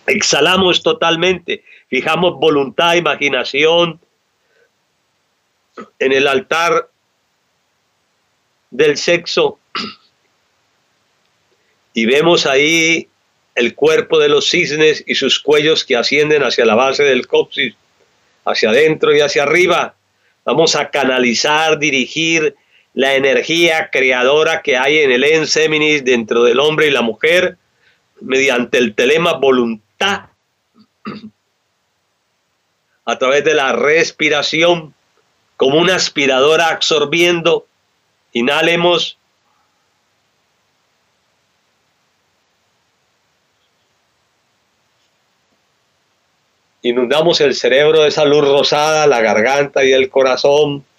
Exhalamos totalmente, fijamos voluntad, imaginación en el altar del sexo y vemos ahí el cuerpo de los cisnes y sus cuellos que ascienden hacia la base del coxis, hacia adentro y hacia arriba. Vamos a canalizar, dirigir la energía creadora que hay en el ens feminis dentro del hombre y la mujer mediante el telema voluntad, a través de la respiración, como una aspiradora absorbiendo. Inhalemos. Inundamos el cerebro de esa luz rosada, la garganta y el corazón.